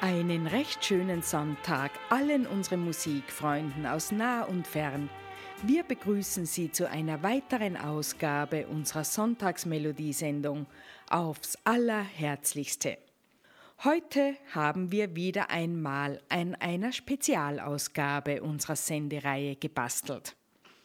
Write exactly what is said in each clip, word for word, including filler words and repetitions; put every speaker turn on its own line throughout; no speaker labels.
Einen recht schönen Sonntag allen unseren Musikfreunden aus nah und fern. Wir begrüßen Sie zu einer weiteren Ausgabe unserer Sonntagsmelodiesendung aufs Allerherzlichste. Heute haben wir wieder einmal an einer Spezialausgabe unserer Sendereihe gebastelt.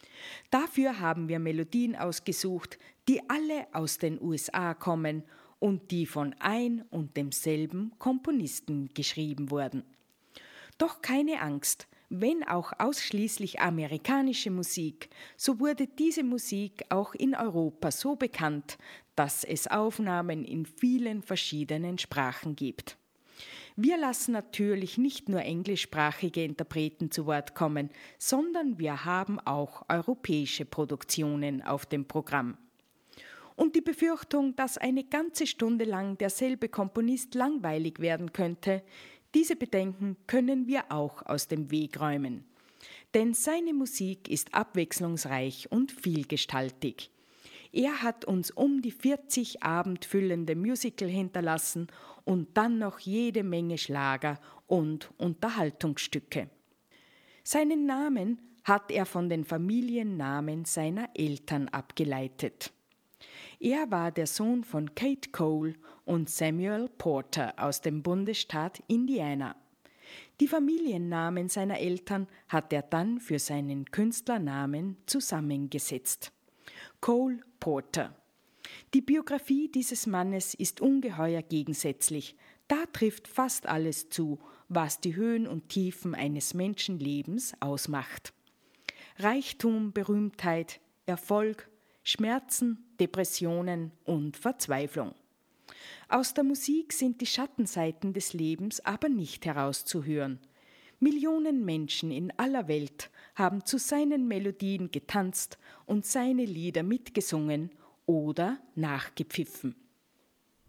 Dafür haben wir Melodien ausgesucht, die alle aus den U S A kommen und die von ein und demselben Komponisten geschrieben wurden. Doch keine Angst, wenn auch ausschließlich amerikanische Musik, so wurde diese Musik auch in Europa so bekannt, dass es Aufnahmen in vielen verschiedenen Sprachen gibt. Wir lassen natürlich nicht nur englischsprachige Interpreten zu Wort kommen, sondern wir haben auch europäische Produktionen auf dem Programm. Und die Befürchtung, dass eine ganze Stunde lang derselbe Komponist langweilig werden könnte, diese Bedenken können wir auch aus dem Weg räumen. Denn seine Musik ist abwechslungsreich und vielgestaltig. Er hat uns um die vierzig abendfüllende Musical hinterlassen und dann noch jede Menge Schlager und Unterhaltungsstücke. Seinen Namen hat er von den Familiennamen seiner Eltern abgeleitet. Er war der Sohn von Kate Cole und Samuel Porter aus dem Bundesstaat Indiana. Die Familiennamen seiner Eltern hat er dann für seinen Künstlernamen zusammengesetzt. Cole Porter. Die Biografie dieses Mannes ist ungeheuer gegensätzlich. Da trifft fast alles zu, was die Höhen und Tiefen eines Menschenlebens ausmacht. Reichtum, Berühmtheit, Erfolg, Schmerzen, Depressionen und Verzweiflung. Aus der Musik sind die Schattenseiten des Lebens aber nicht herauszuhören. Millionen Menschen in aller Welt haben zu seinen Melodien getanzt und seine Lieder mitgesungen oder nachgepfiffen.